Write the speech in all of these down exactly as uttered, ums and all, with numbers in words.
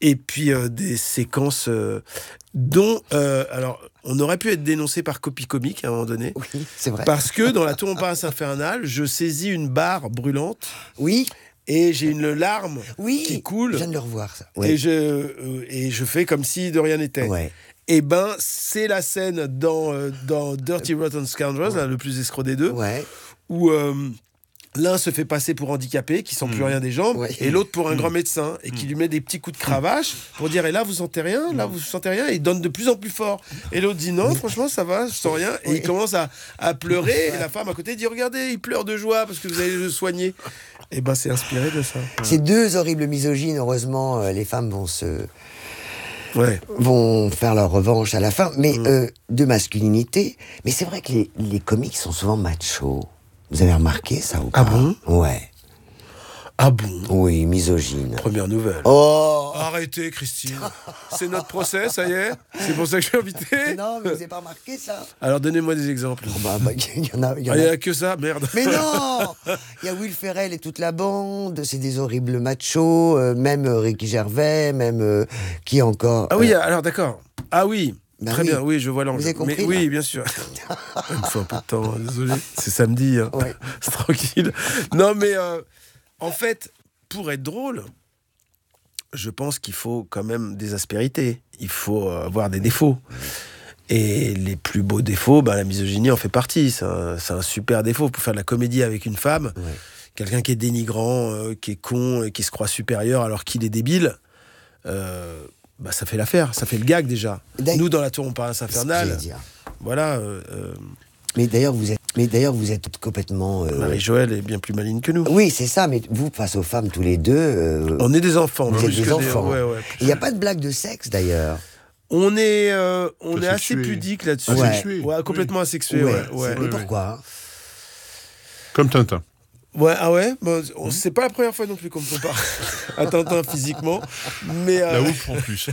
Et puis euh, des séquences euh, dont... Euh, alors, on aurait pu être dénoncé par Copy Comique à un moment donné. Oui, c'est vrai. Parce que dans La Tour Montparnasse infernale, je saisis une barre brûlante. Oui. Et j'ai une larme oui, qui coule. Je viens de le revoir, ça. Ouais. Et, je, euh, et je fais comme si de rien n'était. Ouais. Et ben, c'est la scène dans, euh, dans Dirty Rotten Scoundrels, ouais. hein, le plus escroc des deux, ouais. où euh, l'un se fait passer pour handicapé, qui sent mmh. plus rien des jambes, ouais. et l'autre pour un mmh. grand médecin, et qui lui met des petits coups de cravache pour dire, et là, vous sentez rien, là, vous sentez rien, et il donne de plus en plus fort. Et l'autre dit, non, franchement, ça va, je sens rien. Et ouais. il commence à, à pleurer, et la femme à côté dit, regardez, il pleure de joie parce que vous allez le soigner. Et ben, c'est inspiré de ça. Ces deux horribles misogynes, heureusement, euh, les femmes vont se... Ouais. vont faire leur revanche à la fin, mais mmh. euh, de masculinité. Mais c'est vrai que les, les comiques sont souvent machos. Vous avez remarqué ça ou pas? Ah bon? Ouais. Ah bon? Oui, misogyne. Première nouvelle. Oh! Arrêtez, Christine. C'est notre procès, ça y est? C'est pour ça que je suis invité? Non, mais vous n'avez pas remarqué ça? Alors, donnez-moi des exemples. Oh bah, bah, y en a, y en ah, il n'y a... a que ça? Merde. Mais non! Il y a Will Ferrell et toute la bande, c'est des horribles machos, euh, même euh, Ricky Gervais, même... Euh, qui encore? Ah oui, euh... alors d'accord. Ah oui. Ben Très oui. bien, oui, je vois l'enjeu. Vous avez compris, mais, oui, bien sûr. Il me faut un peu de temps, désolé. C'est samedi, hein. Ouais. C'est tranquille. Non, mais euh, en fait, pour être drôle, je pense qu'il faut quand même des aspérités. Il faut avoir des défauts. Et les plus beaux défauts, bah, la misogynie en fait partie. C'est un, c'est un super défaut. Pour faire de la comédie avec une femme, ouais. quelqu'un qui est dénigrant, euh, qui est con, et qui se croit supérieur alors qu'il est débile... Euh, Bah, ça fait l'affaire, ça fait le gag déjà. Nous, dans La Tour Montparnasse infernale, voilà. Euh, euh... Mais d'ailleurs, vous êtes, mais d'ailleurs, vous êtes complètement. Euh... Marie-Joëlle est bien plus maligne que nous. Oui, c'est ça. Mais vous, face aux femmes, tous les deux, euh... on est des enfants. Vous êtes des des... enfants. Ouais, ouais, il n'y a pas de blague de sexe d'ailleurs. On est, euh, on est assez pudique là-dessus. Ouais. Ouais, complètement oui. asexué. Ouais. Ouais, ouais. Mais pourquoi? Comme Tintin. Ouais, ah ouais, bah, on, c'est pas la première fois non plus qu'on me compare à Tintin physiquement, mais euh... la ouf en plus.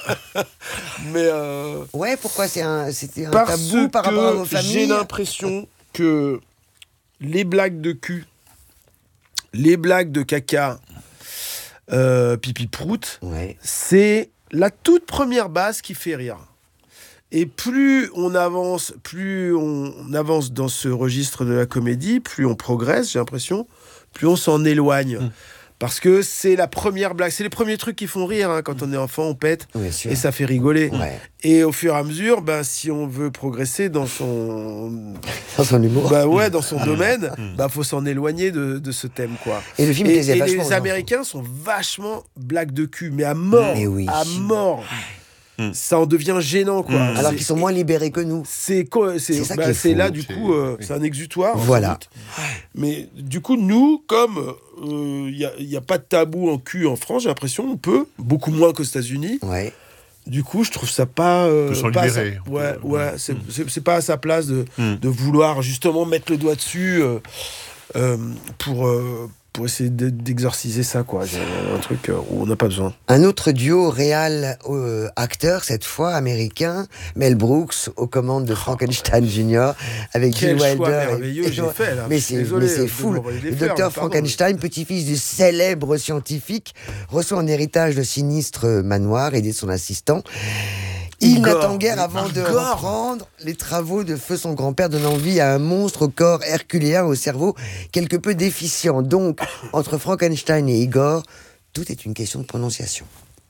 mais euh... ouais, pourquoi c'est un, c'était un Parce tabou par rapport à vos familles? J'ai l'impression que les blagues de cul, les blagues de caca, euh, pipi prout, ouais. c'est la toute première base qui fait rire. Et plus on avance, plus on avance dans ce registre de la comédie, plus on progresse, j'ai l'impression, plus on s'en éloigne. Mmh. Parce que c'est la première blague, c'est les premiers trucs qui font rire. Hein. Quand on est enfant, on pète et ça fait rigoler. Ouais. Et au fur et à mesure, ben, si on veut progresser dans son... dans son humour. Ben ouais, dans son domaine, il ben, faut s'en éloigner de, de ce thème. Quoi. Et, le film et, et les Américains sont vachement blagues de cul, mais à mort. Mais oui. À mort. Ça en devient gênant, quoi. Mmh. Alors qu'ils sont moins libérés que nous. C'est, c'est, c'est, bah, c'est là, du coup, euh, c'est un exutoire. Voilà. Mais du coup, nous, comme il n'y a, y a pas de tabou en cul en France, j'ai l'impression, on peut, beaucoup moins qu'aux États-Unis. Ouais. Du coup, je trouve ça pas... Euh, on peut s'en pas libérer. Sa... Ouais, ouais, c'est, mmh. c'est, c'est pas à sa place de, mmh. de vouloir justement mettre le doigt dessus euh, euh, pour... Euh, pour essayer d'exorciser ça, quoi. C'est un truc où on n'a pas besoin. Un autre duo réal-acteur, euh, cette fois américain, Mel Brooks, aux commandes de Frankenstein Junior, avec Gene Wilder. Merveilleux, et... j'ai fait, là. Mais c'est, Désolé, mais c'est fou. Le docteur Frankenstein, petit-fils du célèbre scientifique, reçoit en héritage le sinistre manoir, aidé de son assistant. Il Igor, n'attend guère avant Igor. de reprendre les travaux de feu son grand-père, donnant vie à un monstre au corps herculéen, au cerveau quelque peu déficient. Donc, entre Frankenstein et Igor, tout est une question de prononciation.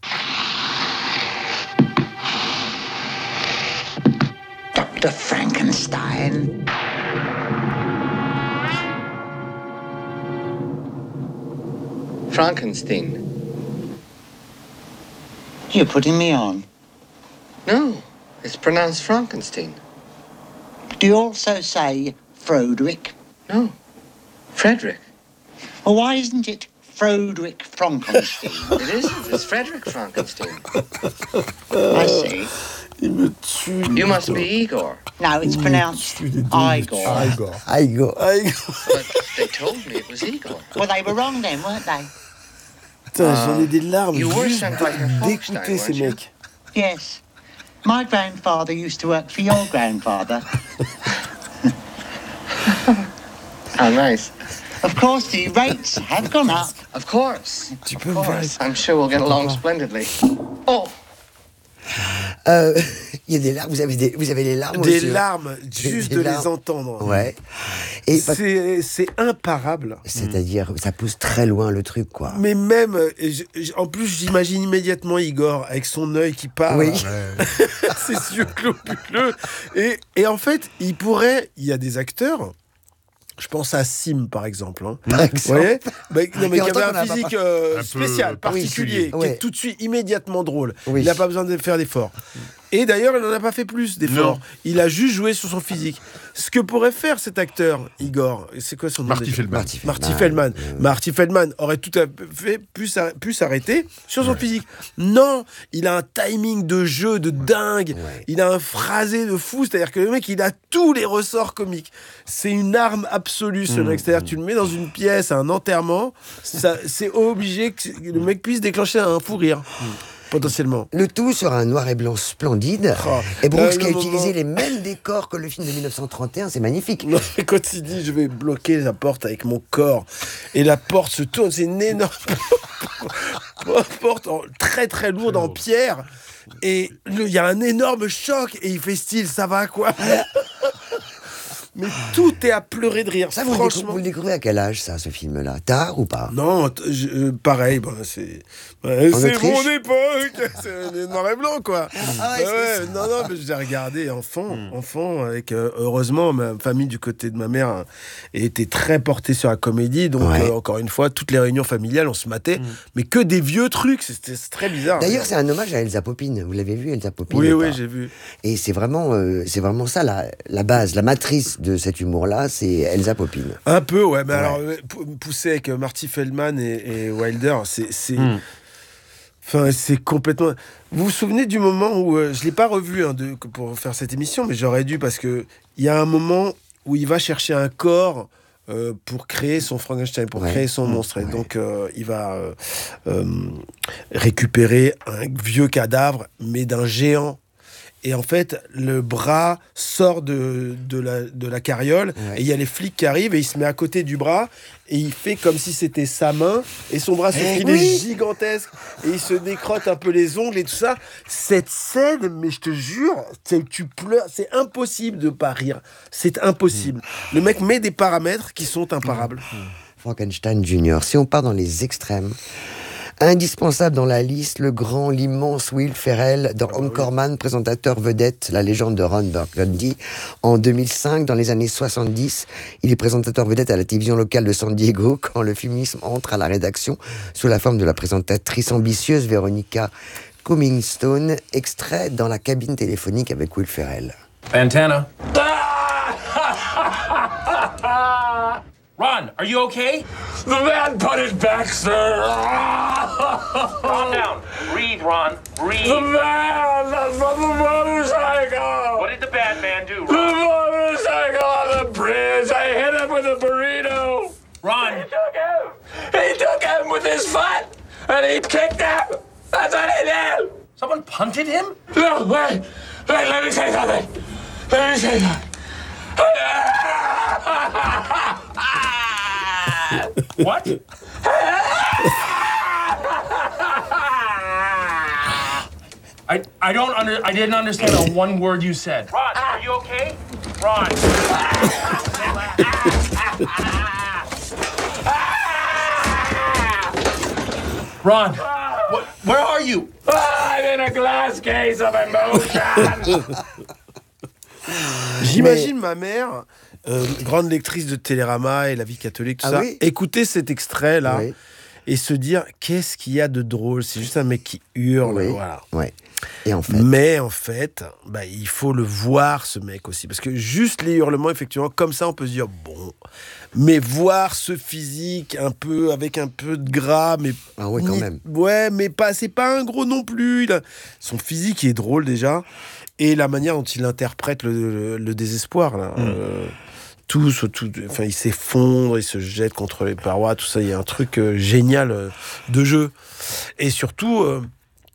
Doctor Frankenstein. Frankenstein. You're putting me on. No, it's pronounced Frankenstein. Do you also say Froderick? No, Frederick. Well, why isn't it Froderick Frankenstein? It isn't, it's Frederick Frankenstein. I see. You must be Igor. No, it's pronounced Igor. Igor. Igor. But they told me it was Igor. Well, they were wrong then, weren't they? Putain, j'en ai des larmes You were juste sent by your d'écouter ces you? mecs. Yes. My grandfather used to work for your grandfather. How nice. Of course, the rates have gone up. Of course. Tu peux Of me faire... course. I'm sure we'll get along splendidly. Oh! Euh, Il y a des larmes, vous avez, des, vous avez les larmes Des aussi, larmes, Des- juste des de larmes. les entendre. Ouais. Et pas- C'est, c'est imparable. c'est-à-dire, ça pousse très loin le truc, quoi. Mais même, euh, je- je- en plus, j'imagine immédiatement Igor avec son œil qui part. Oui. là. Ses yeux globuleux. Et, et en fait, il pourrait, il y a des acteurs. Je pense à Sim, par exemple. Hein. Par Vous exemple. voyez bah, non, mais Et en qui tant avait qu'on a un pas- physique euh, Un peu spécial, particulier, qui Ouais. est tout de suite immédiatement drôle. Oui. Il n'a pas besoin de faire d'efforts. Et d'ailleurs, il n'en a pas fait plus d'efforts. Non. Il a juste joué sur son physique. Ce que pourrait faire cet acteur, Igor, c'est quoi son nom Marty déjà Feldman. Marty Marty Feldman. Marty Feldman aurait tout à fait pu, s'ar- pu s'arrêter sur son physique. Non, il a un timing de jeu de dingue. Ouais. Il a un phrasé de fou. C'est-à-dire que le mec, il a tous les ressorts comiques. C'est une arme absolue, ce mec. C'est-à-dire que tu le mets dans une pièce, à un enterrement, ça, c'est obligé que le mec puisse déclencher un fou rire. Potentiellement. Le tout sur un noir et blanc splendide. Oh, Et Brooks là, qui a le utilisé moment- les mêmes décors que le film de dix-neuf cent trente et un, c'est magnifique. Non, mais quand il dit je vais bloquer la porte avec mon corps et la porte se tourne, c'est une énorme porte en- très très lourde en pierre et le- il y a un énorme choc et il fait style ça va quoi. Mais tout est à pleurer de rire. Ça, vous, le décou- franchement. vous le découvrez à quel âge, ça, ce film-là? Tard ou pas? Non, t- je- euh, pareil, bah, c'est ouais, c'est Autriche mon époque, c'est des noir et blanc quoi. Ah ouais, Ouais, c'est ouais, non, non, mais je l'ai regardé enfant, enfant, avec euh, heureusement ma famille du côté de ma mère euh, était très portée sur la comédie, donc Ouais. euh, encore une fois, toutes les réunions familiales, on se matait, mais que des vieux trucs, c'était c'est très bizarre. D'ailleurs, c'est un hommage à Elsa Poppin. Vous l'avez vu, Elsa Poppin? oui, ou oui, pas j'ai vu. Et c'est vraiment, euh, c'est vraiment ça, la, la base, la matrice de cet humour-là, c'est Elsa Poppin. Un peu, ouais, mais Ouais. alors euh, pou- poussé avec euh, Marty Feldman et, et Wilder, c'est. c'est... Mm. Enfin, c'est complètement. Vous vous souvenez du moment où euh, je l'ai pas revu hein, de, pour faire cette émission, mais j'aurais dû parce que il y a un moment où il va chercher un corps euh, pour créer son Frankenstein, pour Ouais. créer son monstre, et Ouais. donc euh, il va euh, euh, récupérer un vieux cadavre, mais d'un géant. Et en fait, le bras sort de, de, la, de la carriole, Ouais. et il y a les flics qui arrivent, et il se met à côté du bras, et il fait comme si c'était sa main, et son bras, sauf Eh qu'il oui. est gigantesque, et il se décrotte un peu les ongles et tout ça. Cette scène, mais je te jure, c'est- tu pleures, c'est impossible de pas rire. C'est impossible. Le mec met des paramètres qui sont imparables. Frankenstein Junior. Si on part dans les extrêmes, indispensable dans la liste, le grand, l'immense Will Ferrell dans Anchorman, présentateur vedette, la légende de Ron Burgundy. En deux mille cinq, dans les années soixante-dix, il est présentateur vedette à la télévision locale de San Diego quand le filmisme entre à la rédaction sous la forme de la présentatrice ambitieuse Veronica Cummingstone, extrait dans la cabine téléphonique avec Will Ferrell. Fantana. Ron, are you okay? The man put it back, sir. Calm down. Breathe, Ron. Breathe. The man that's from the motorcycle. What did the bad man do, The Ron? motorcycle on the bridge. I hit him with a burrito. Ron, He took him. He took him with his foot, and he kicked him. That's what he did. someone punted him? No, wait. Wait, let me say something. Let me say something. What? I I don't under I didn't understand a one word you said. Ron, are you okay? Ron. Ron, what, where are you? I'm in a glass case of emotion. J'imagine ma mère, euh, grande lectrice de Télérama et La Vie catholique, tout Ah ça, oui écouter cet extrait-là Oui. et se dire qu'est-ce qu'il y a de drôle. C'est juste un mec qui hurle, Oui. voilà. Ouais. Et en fait, Mais en fait, bah, il faut le voir, ce mec aussi. Parce que juste les hurlements, effectivement, comme ça, on peut se dire, bon. Mais voir ce physique un peu, avec un peu de gras, mais... Ah ouais, quand ni- même. Ouais, mais pas, c'est pas un gros non plus. Il a- Son physique est drôle, déjà. Et la manière dont il interprète le, le- le désespoir, là. Euh, tout, ce- tout, enfin, il s'effondre, il se jette contre les parois, tout ça. Il y a un truc euh, génial euh, de jeu. Et surtout... euh,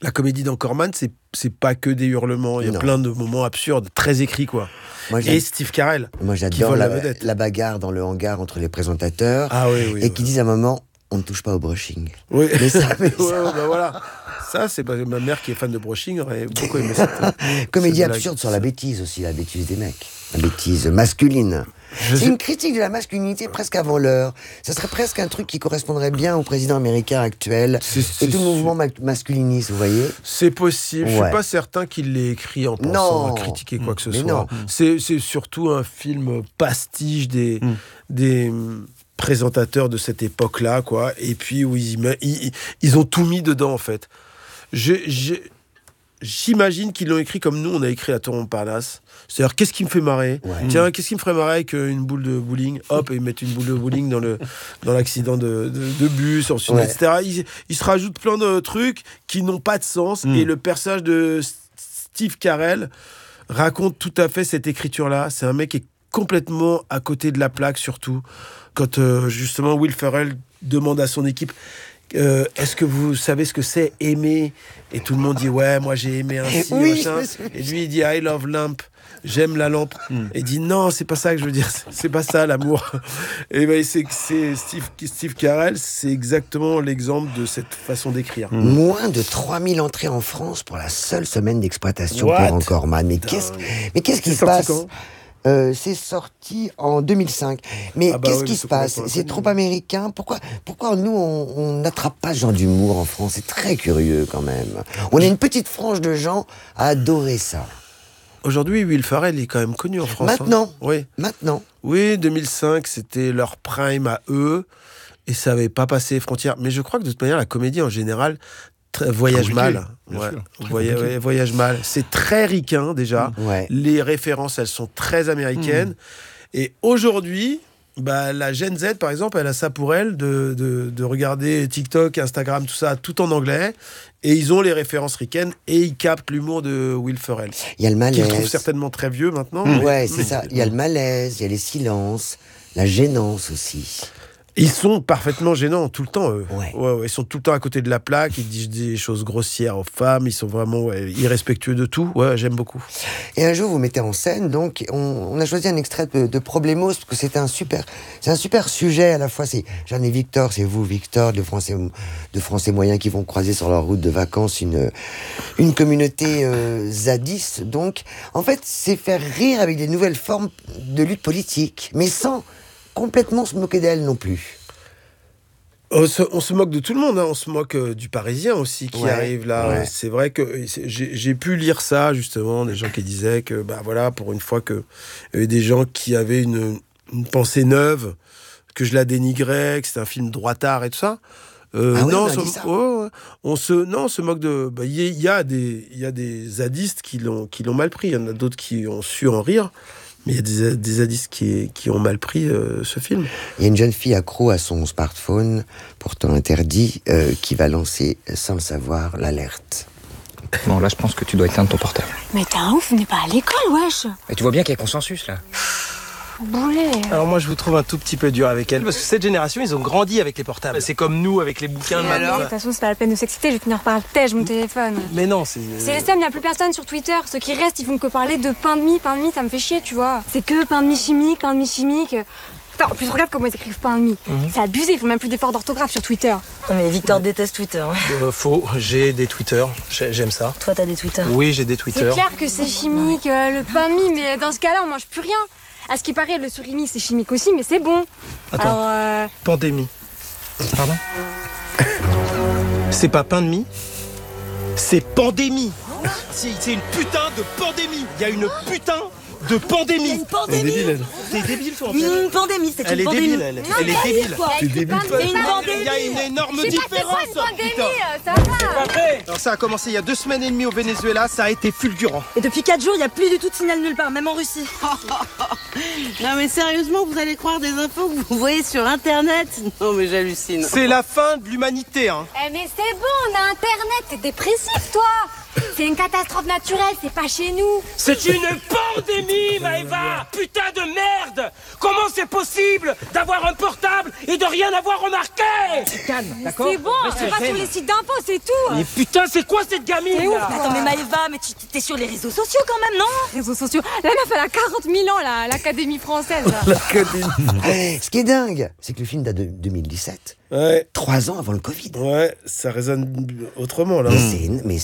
la comédie d'Anchorman, c'est, c'est pas que des hurlements. Il y a Non. plein de moments absurdes, très écrits, quoi. Moi, Et Steve Carell, Moi, qui j'adore vole la, la, vedette. la bagarre dans le hangar entre les présentateurs Ah oui, oui. et qui disent à un moment, on ne touche pas au brushing. Oui. Mais ça, mais Ouais, ça- ouais, bah voilà. Ça, c'est pas... ma mère qui est fan de brushing aurait beaucoup aimé ça. Comédie cette blague. absurde sur la bêtise aussi, la bêtise des mecs. La bêtise masculine. Je C'est sais- une critique de la masculinité presque avant l'heure. Ça serait presque un truc qui correspondrait bien au président américain actuel C'est- c'est et tout le sûr. mouvement ma- masculiniste, vous voyez. C'est possible. Je Ouais. suis pas certain qu'il l'ait écrit en pensant Non. à critiquer quoi que ce Mais soit. non. C'est, c'est surtout un film pastiche des, Mm. des hum, présentateurs de cette époque-là, quoi. Et puis où ils, y met- ils, ils- ils ont tout mis dedans, en fait. Je, je- j'imagine qu'ils l'ont écrit comme nous, on a écrit La Tour Montparnasse. C'est-à-dire, qu'est-ce qui me fait marrer Ouais. Tiens, qu'est-ce qui me ferait marrer avec euh, une boule de bowling Hop, et ils mettent une boule de bowling dans, le, dans l'accident de, de, de bus, ensuite, Ouais. et cetera. Ils, ils se rajoutent plein de trucs qui n'ont pas de sens. Mm. Et le personnage de S- Steve Carell raconte tout à fait cette écriture-là. C'est un mec qui est complètement à côté de la plaque, surtout. Quand, euh, justement, Will Ferrell demande à son équipe... Euh, est-ce que vous savez ce que c'est aimer? Et tout le monde dit ouais, moi j'ai aimé ainsi, Oui, machin. je me souviens. Et lui il dit I love lamp, j'aime la lampe. Et il dit non, c'est pas ça que je veux dire, c'est pas ça l'amour. Et ben c'est c'est Steve Steve Carell, c'est exactement l'exemple de cette façon d'écrire. Moins de trois mille entrées en France pour la seule semaine d'exploitation What? pour Anchorman. Mais qu'est-ce, mais qu'est-ce qui C'est se sorti passe quand Euh, c'est sorti en deux mille cinq. Mais Ah bah qu'est-ce oui, qui mais se c'est passe? complètement C'est inconnu. trop américain. Pourquoi, pourquoi nous, on on n'attrape pas ce genre d'humour en France? C'est très curieux quand même. On est une petite frange de gens à adorer ça. Aujourd'hui, Will Ferrell est quand même connu en France. hein. Maintenant. Oui. Maintenant. Oui, deux mille cinq, c'était leur prime à eux. Et ça n'avait pas passé les frontières. Mais je crois que de toute manière, la comédie en général très- voyage Compliqué, mal. bien Ouais. sûr, très Voya- compliqué. ouais, voyage mal. C'est très ricain déjà. Ouais. Les références, elles sont très américaines. Mmh. Et aujourd'hui, bah, la Gen Z, par exemple, elle a ça pour elle de, de, de regarder TikTok, Instagram, tout ça, tout en anglais. Et ils ont les références ricaines et ils captent l'humour de Will Ferrell. Il y a le Qu'ils trouvent malaise. certainement très vieux maintenant. Mmh. mais- Ouais, c'est ça. Il y a le malaise, il y a les silences, la gênance aussi. Ils sont parfaitement gênants tout le temps, eux. Ouais. Ouais, ils sont tout le temps à côté de la plaque, ils disent des choses grossières aux femmes, ils sont vraiment ouais, irrespectueux de tout. Ouais, j'aime beaucoup. Et un jour, vous mettez en scène, donc, on, on a choisi un extrait de, de Problemos, parce que c'était un super, c'est un super sujet à la fois. C'est Jeanne et Victor, c'est vous, Victor, de Français, de Français moyens qui vont croiser sur leur route de vacances une, une communauté euh, zadiste. Donc, en fait, c'est faire rire avec des nouvelles formes de lutte politique, mais sans complètement se moquer d'elle non plus. On se, on se moque de tout le monde, hein. On se moque euh, du Parisien aussi qui Ouais, arrive là. ouais. C'est vrai que c'est- j'ai j'ai pu lire ça justement, des gens qui disaient que bah voilà, pour une fois que il y avait des gens qui avaient une, une pensée neuve, que je la dénigrais, que c'était un film droitard et tout ça. Euh, Ah ouais, non, on a on se, dit ça. ouais, ouais. on se, non, on se moque de. bah, Il y, a- il y a des, il y a des zadistes qui l'ont, qui l'ont mal pris. Il y en a d'autres qui ont su en rire, mais il y a des, des zadistes qui, qui ont mal pris euh, ce film. Il y a une jeune fille accro à son smartphone, pourtant interdit, euh, qui va lancer, sans le savoir, l'alerte. Bon, là, je pense que tu dois éteindre ton portable. Mais t'es un ouf, venez pas à l'école, wesh. Et tu vois bien qu'il y a consensus, là. Boulet. Alors moi je vous trouve un tout petit peu dur avec elle parce que cette génération ils ont grandi avec les portables. C'est comme nous avec les bouquins de De maintenant. toute façon, c'est pas la peine de s'exciter, je vais finir par le tège, mon téléphone. Mais non, c'est. C'est les seuls, il n'y a plus personne sur Twitter. Ceux qui restent, ils font que parler de pain de mie. Pain de mie, ça me fait chier, tu vois. C'est que pain de mie chimique, pain de mie chimique. Putain, en plus, regarde comment ils écrivent pain de mie. C'est abusé, ils font même plus d'efforts d'orthographe sur Twitter. Non mais Victor déteste Twitter. Hein. Euh, faux, j'ai des Twitter, J'ai- j'aime ça. Toi t'as des Twitter. Oui, j'ai des C'est Twitter. clair que c'est chimique, euh, le pain de mie, mais dans ce cas-là, on mange plus rien. À ce qui paraît, le surimi, c'est chimique aussi, mais c'est bon. Attends. Alors, euh, Pandémie. Pardon. C'est pas pain de mie, c'est pandémie. C'est c'est une putain de pandémie. Il y a une putain de pandémie. Il y a une pandémie. Elle est débile, T'es débile toi en fait. Une pandémie, c'est Elle une est pandémie. débile, elle, elle est débile. T'es débile. C'est une Il y pandémie. a une énorme je sais pas c'est quoi différence. une pandémie, putain. euh, ça va. Alors ça a commencé il y a deux semaines et demie au Venezuela, ça a été fulgurant. Et depuis quatre jours, il n'y a plus du tout de signal nulle part, même en Russie. Non mais sérieusement, vous allez croire des infos que vous voyez sur internet? Non mais j'hallucine. C'est la fin de l'humanité, hein. Eh mais c'est bon, on a internet, t'es dépressif toi. C'est une catastrophe naturelle, c'est pas chez nous. C'est une pandémie, Maëva. Putain de merde. Comment c'est possible d'avoir un portable et de rien avoir remarqué? Calme, d'accord? C'est bon, c'est pas sur les sites d'infos, c'est tout. Mais putain, c'est quoi cette gamine Mais là? Attends, mais Maëva, mais tu t'es sur les réseaux sociaux quand même, non? Réseaux sociaux. La meuf, elle a quarante mille ans, là, l'Académie française. L'Académie. Ce qui est dingue, c'est que le film date de deux mille dix-sept. Ouais. Trois ans avant le Covid. Ouais, ça résonne autrement là. Mais c'est, mais